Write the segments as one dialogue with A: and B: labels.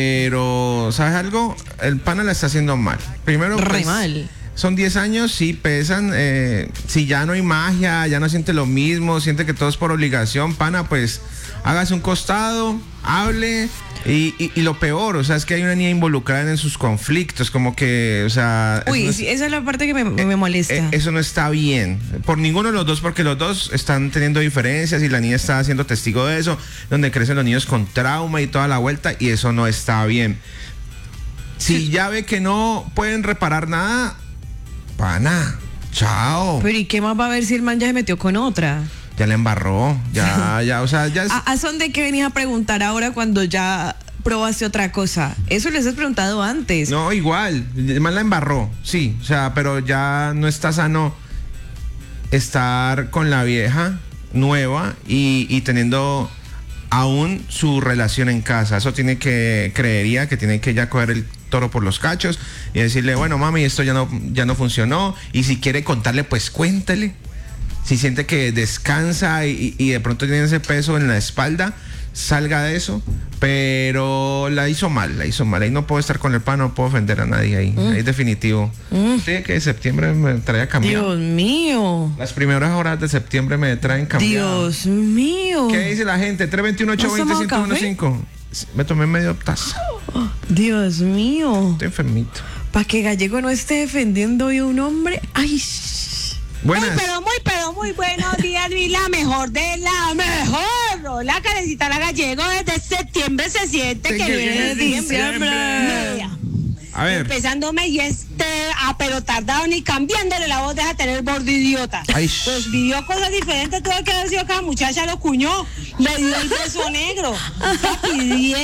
A: Pero, ¿sabes algo? El pana la está haciendo mal. Primero,
B: Re mal.
A: Son 10 años, sí pesan. Si ya no hay magia, ya no siente lo mismo, siente que todo es por obligación, pana, pues hágase un costado, hable. Y lo peor, o sea, es que hay una niña involucrada en sus conflictos, como que, o sea...
B: Uy,
A: no
B: sí, esa es la parte que me molesta.
A: Eso no está bien, por ninguno de los dos, porque los dos están teniendo diferencias y la niña está siendo testigo de eso, donde crecen los niños con trauma y toda la vuelta, y eso no está bien. Si ya ve que no pueden reparar nada, pana, chao.
B: Pero ¿y qué más va a ver si el man ya se metió con otra?
A: Ya le embarró, ya, o sea, ya...
B: ¿A son de qué venías a preguntar ahora cuando ya probaste otra cosa? Eso les has preguntado antes.
A: No, igual, el man la embarró, sí, o sea, pero ya no está sano estar con la vieja nueva y teniendo aún su relación en casa. Eso creería que tiene que ya coger el toro por los cachos y decirle, bueno, mami, esto ya no funcionó, y si quiere contarle, pues cuéntale. Si siente que descansa y de pronto tiene ese peso en la espalda, salga de eso. Pero la hizo mal. Ahí no puedo estar con el pan, no puedo ofender a nadie ahí. Ahí es definitivo. Sí, que septiembre me trae cambiado.
B: Dios mío.
A: Las primeras horas de septiembre me traen cambiado.
B: Dios mío.
A: ¿Qué dice la gente? 321-820-1015. Me tomé medio taza.
B: Dios mío.
A: Estoy enfermito.
B: Para que Gallego no esté defendiendo hoy a un hombre. Ay.
A: Buenas.
C: Muy buenos días, Luis, la mejor de la mejor. La Karencita, la Gallego, desde septiembre se siente que viene diciembre.
A: A ver.
C: Empezándome y pero tardado ni cambiándole la voz, deja tener bordo idiota.
A: Ay.
C: Pues vivió cosas diferentes, tuve que haber sido que la muchacha lo cuñó, le dio el beso negro. Papi,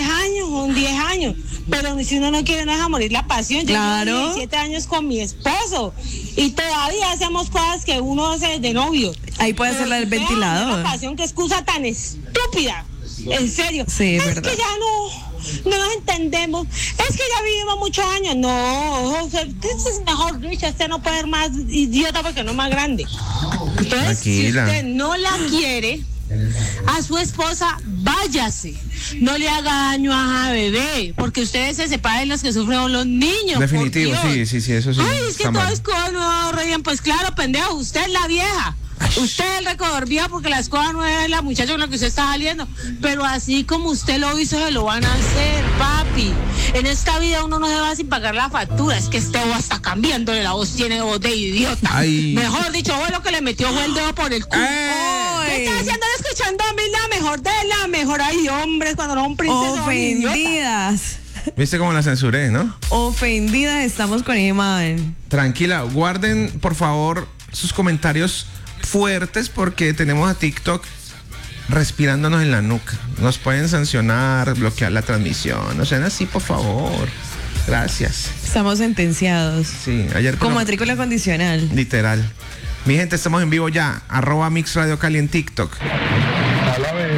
C: 10 años. Pero si uno no quiere, no deja morir la pasión.
B: Claro.
C: Yo llevo 17 años con mi esposo y todavía hacemos cosas que uno hace de novio.
B: Ahí puede hacer la del ventilador.
C: La pasión, qué excusa tan estúpida. En serio.
B: Sí, es
C: es
B: verdad.
C: que ya no nos entendemos. Es que ya vivimos muchos años. No, o sea, este es mejor dicho, usted no puede ser más idiota porque no es más grande. Entonces,
A: Tranquila.
C: si usted no la quiere, a su esposa, váyase. No le haga daño a bebé, porque ustedes se separan, los que sufren son los niños.
A: Definitivo, sí, eso sí.
C: Ay, es que todo es cosas nuevas, Ryan. Pues claro, pendejo, usted es la vieja. Usted es el recogedor vieja porque la escoba nueva es la muchacha con la que usted está saliendo. Pero así como usted lo hizo, se lo van a hacer, papi. En esta vida uno no se va sin pagar la factura. Es que este vos está cambiándole la voz, tiene voz de idiota.
A: Ay.
C: Mejor dicho, vos lo que le metió fue el dedo por el culo. ¿Qué está haciendo escuchando a mí la mejor de la mejor? Ay, hombres, cuando no un princesa.
B: Ofendidas.
A: ¿Viste cómo la censuré, no?
B: Ofendidas estamos con Iman.
A: Tranquila, guarden por favor sus comentarios fuertes porque tenemos a TikTok respirándonos en la nuca. Nos pueden sancionar, bloquear la transmisión. No sean así, por favor. Gracias.
B: Estamos sentenciados.
A: Sí, ayer
B: con matrícula condicional.
A: Literal. Mi gente, estamos en vivo ya. @Mix Radio Cali en TikTok.
D: Háblame,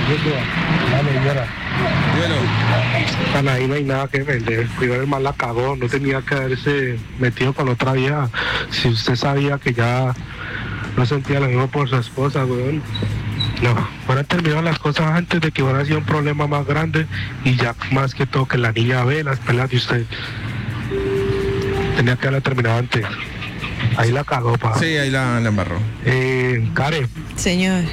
D: la señora. Ahí no hay nada que vender. Cuidado, el mal la cagó. No tenía que haberse metido con otra vieja. Si usted sabía que ya no sentía lo mismo por su esposa, weón. No, fueran terminado las cosas antes de que hubiera sido un problema más grande y ya más que todo que la niña ve las pelas de usted. Tenía que haberla terminado antes. Ahí la cagó, pa.
A: Sí, ahí la embarró.
D: Karen.
B: Señor.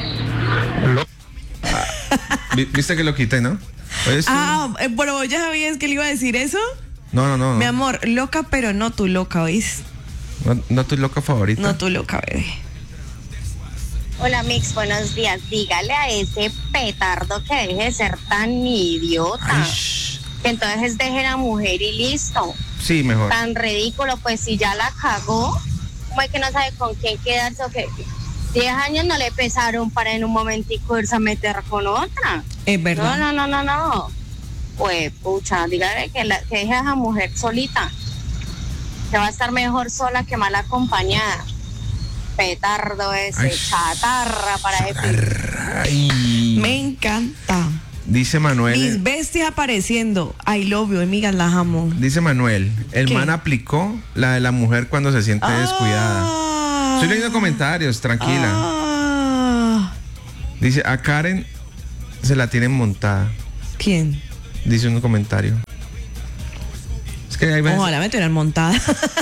A: Viste que lo quité, ¿no?
B: Pero vos ya sabías que le iba a decir eso.
A: No.
B: Mi amor, loca, pero no tu loca, ¿oís?
A: No tu loca favorita.
B: No tu loca, bebé.
E: Hola Mix, buenos días. Dígale a ese petardo que deje de ser tan idiota.
A: Ay,
E: que entonces deje a la mujer y listo.
A: Sí, mejor.
E: Tan ridículo, pues si ya la cagó, como es que no sabe con quién quedarse o qué. 10 años no le pesaron para en un momentico irse a meter con otra.
B: Es verdad.
E: No. Pues pucha, dígale que deje a esa mujer solita. Que va a estar mejor sola que mal acompañada. Petardo ese, chatarra para
A: Ay.
B: Me encanta.
A: Dice Manuel.
B: Mis bestias apareciendo. I love you, amigas, las amo.
A: Dice Manuel, el
B: ¿Qué?
A: man aplicó la de la mujer cuando se siente descuidada. Estoy leyendo comentarios, tranquila. Dice, a Karen se la tienen montada.
B: ¿Quién?
A: Dice un comentario. que hay veces,
B: Ojalá me tuvieran montada.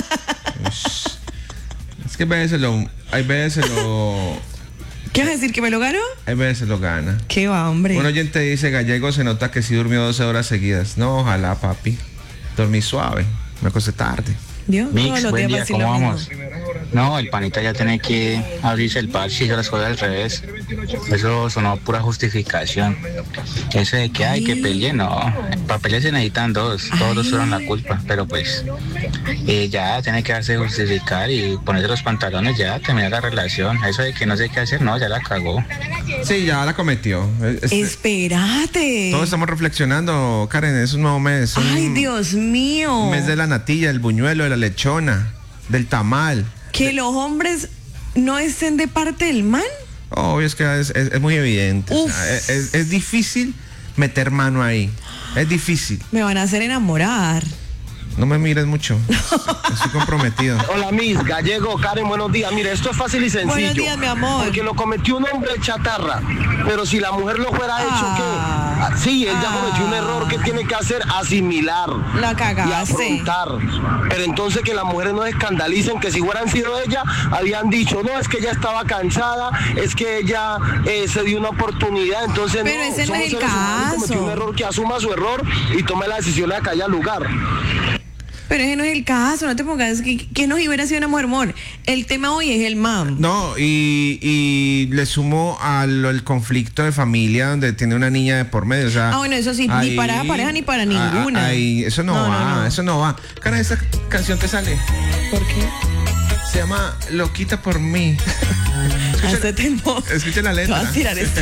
A: es que hay veces lo
B: ¿Qué vas a decir? ¿Que me lo ganó?
A: hay veces lo gana.
B: ¿Qué va, hombre?
A: Un oyente dice, Gallego se nota que sí durmió 12 horas seguidas. No, ojalá, papi. Dormí suave. Me acosté tarde.
B: Dios,
F: Mix,
B: todos los
F: buen
B: días
F: día,
B: va a
F: ¿cómo
B: decir lo
F: vamos?
B: mismo.
F: No, el panita ya tiene que abrirse el parche y hizo las cosas al revés. Eso sonó pura justificación. Eso de que hay que pelear, no. Para pelear se necesitan dos, todos dos fueron la culpa. Pero pues, ya tiene que darse justificar y ponerse los pantalones, ya terminar la relación. Eso de que no sé qué hacer, no, ya la cagó.
A: Sí, ya la cometió.
B: Espérate.
A: Todos estamos reflexionando, Karen, es un nuevo mes.
B: Ay, Dios mío.
A: Un mes de la natilla, del buñuelo, de la lechona, del tamal.
B: Que los hombres no estén de parte del man.
A: Obvio, es que es muy evidente. O sea, es difícil meter mano ahí. Es difícil.
B: Me van a hacer enamorar.
A: No me mires mucho. Estoy comprometido.
G: Hola, Miss, Gallego, Karen, buenos días. Mire, esto es fácil y sencillo.
B: Buenos días, mi amor.
G: Porque lo cometió un hombre chatarra. Pero si la mujer lo fuera hecho, ¿qué? Sí, él ya cometió un error que tiene que hacer, asimilar.
B: La
G: Y
B: cagaste.
G: afrontar. Pero entonces que las mujeres no se escandalicen, que si hubieran sido ella, habían dicho, no, es que ella estaba cansada, es que ella se dio una oportunidad. Entonces,
B: Pero
G: no,
B: ese no
G: somos
B: es el
G: seres humanos y
B: caso.
G: cometió un error, que asuma su error y tome la decisión de que haya lugar.
B: Pero ese no es el caso, no te pongas que no hubiera sido una mujer mon. El tema hoy es el mam.
A: No, y le sumo al conflicto de familia donde tiene una niña de por medio. O sea,
B: Bueno, eso sí, ni para la pareja ni para ninguna.
A: Eso no va, eso no va. Cara, esta canción te sale.
B: ¿Por qué?
A: Se llama Loquita por mí.
B: Hazte temor.
A: Escucha la letra.
B: Te vas a tirar esto.